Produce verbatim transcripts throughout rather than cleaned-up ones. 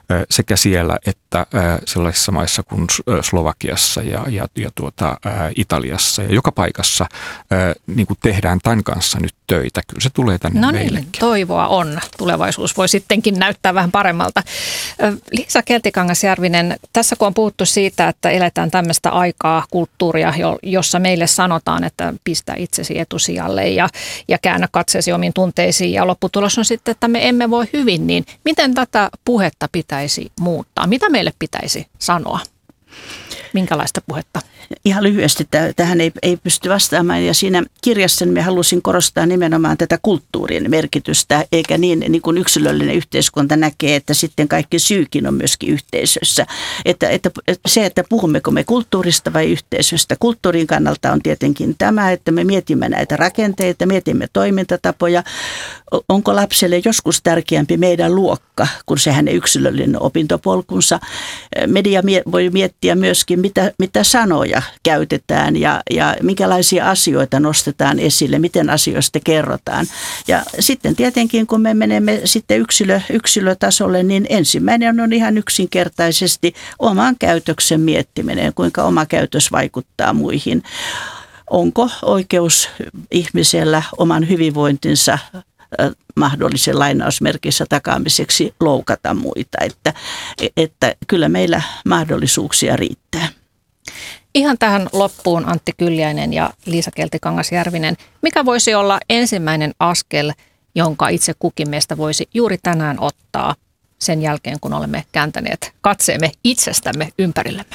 sekä siellä että sellaisissa maissa kuin Slovakiassa ja, ja, ja tuota, Italiassa ja joka paikassa niin kuin tehdään tämän kanssa nyt töitä. Kyllä se tulee tänne no meillekin. Niin, toivoa on. Tulevaisuus voi sittenkin näyttää vähän paremmalta. Liisa Keltikangas-Järvinen, tässä kun on puhuttu siitä, että eletään tämmöistä aikaa, kulttuuria, jossa meille sanotaan, että pistä itsesi etusijalle ja, ja käännä katseesi omiin tunteisiin ja lopputulos on sitten, että me emme voi hyvin, niin miten tätä puhetta pitäisi muuttaa? Mitä meille pitäisi sanoa? Minkälaista puhetta? Ihan lyhyesti tähän ei, ei pysty vastaamaan ja siinä kirjassa me halusin korostaa nimenomaan tätä kulttuurin merkitystä, eikä niin, niin kuin yksilöllinen yhteiskunta näkee, että sitten kaikki syykin on myöskin yhteisössä. Että, että se, että puhummeko me kulttuurista vai yhteisöstä. Kulttuurin kannalta on tietenkin tämä, että me mietimme näitä rakenteita, mietimme toimintatapoja. Onko lapselle joskus tärkeämpi meidän luokka kuin se hänen yksilöllinen opintopolkunsa? Media voi miettiä myöskin, mitä, mitä sanoja käytetään ja, ja minkälaisia asioita nostetaan esille, miten asioista kerrotaan. Ja sitten tietenkin, kun me menemme sitten yksilö, yksilötasolle, niin ensimmäinen on ihan yksinkertaisesti oman käytöksen miettiminen, kuinka oma käytös vaikuttaa muihin. Onko oikeus ihmisellä oman hyvinvointinsa mahdollisen lainausmerkissä takaamiseksi loukata muita, että, että kyllä meillä mahdollisuuksia riittää. Ihan tähän loppuun Antti Kyljäinen ja Liisa Keltikangas-Järvinen. Mikä voisi olla ensimmäinen askel, jonka itse kukin meistä voisi juuri tänään ottaa sen jälkeen, kun olemme kääntäneet katseemme itsestämme ympärillemme?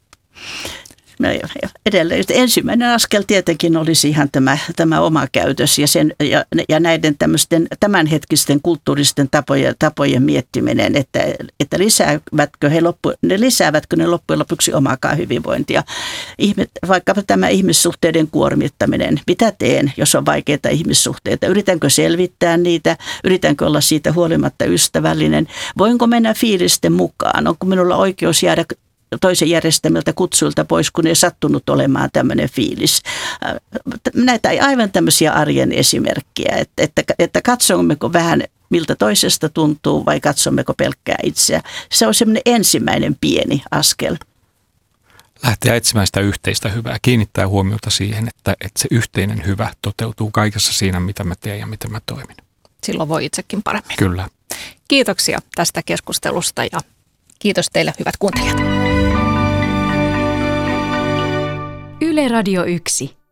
No edelleen. Ensimmäinen askel tietenkin olisi ihan tämä, tämä oma käytös ja, sen, ja, ja näiden tämmöisten tämänhetkisten kulttuuristen tapojen, tapojen miettiminen, että, että lisäävätkö, he loppu, ne lisäävätkö ne loppujen lopuksi omaakaan hyvinvointia. Ihme, vaikkapa tämä ihmissuhteiden kuormittaminen. Mitä teen, jos on vaikeita ihmissuhteita? Yritänkö selvittää niitä? Yritänkö olla siitä huolimatta ystävällinen? Voinko mennä fiilisten mukaan? Onko minulla oikeus jäädä toisen järjestämältä kutsuilta pois, kun ei sattunut olemaan tämmöinen fiilis. Näitä aivan tämmöisiä arjen esimerkkejä, että, että, että katsommeko vähän miltä toisesta tuntuu vai katsommeko pelkkää itseä. Se on semmoinen ensimmäinen pieni askel. Lähteä etsimään sitä yhteistä hyvää, kiinnittää huomiota siihen, että, että se yhteinen hyvä toteutuu kaikessa siinä, mitä mä teen ja miten mä toimin. Silloin voi itsekin paremmin. Kyllä. Kiitoksia tästä keskustelusta ja kiitos teille hyvät kuuntelijat. Yle Radio yksi.